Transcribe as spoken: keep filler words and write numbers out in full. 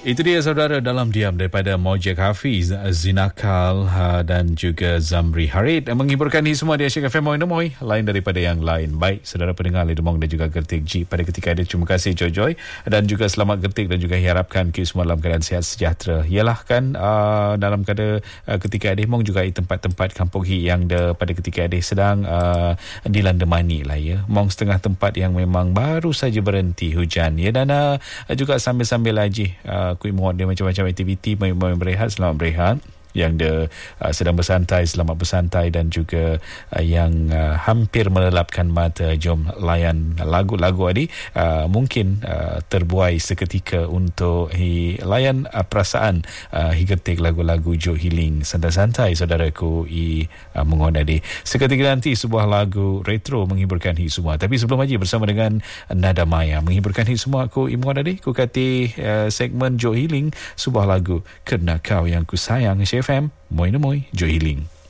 Itu dia saudara dalam diam daripada Mojek Hafiz, Zinakal dan juga Zamri Harid menghiburkan ni semua di Asyik F M Moy Nemoy, lain daripada yang lain. Baik saudara pendengar Ledemong dan juga Gertik G pada ketika ini, terima kasih Joy Joy dan juga selamat Gertik dan juga harapkan kita semua dalam keadaan sihat sejahtera. Yalah kan uh, dalam keadaan uh, ketika ini Mong juga di tempat-tempat kampung hi yang de, pada ketika ini sedang uh, dilandemani lah ya. Mong setengah tempat yang memang baru saja berhenti hujan ya, dan uh, juga sambil-sambil lagi uh, Kuih muat dia macam-macam aktiviti, main-main berehat, selamat berehat. Yang dia uh, sedang bersantai, selamat bersantai, dan juga uh, yang uh, hampir melelapkan mata, jom layan lagu-lagu tadi uh, mungkin uh, terbuai seketika untuk hi, layan uh, perasaan uh, higetik lagu-lagu Joe Healing santai-santai saudaraku i uh, mengon tadi. Seketika nanti sebuah lagu retro menghiburkan hi semua, tapi sebelum aja bersama dengan Nada Maya menghiburkan hi semua aku i mengon tadi ku kati uh, segmen Joe Healing sebuah lagu Kerana Kau Yang Ku Sayang. F M Moy Nemoy Joy Healing.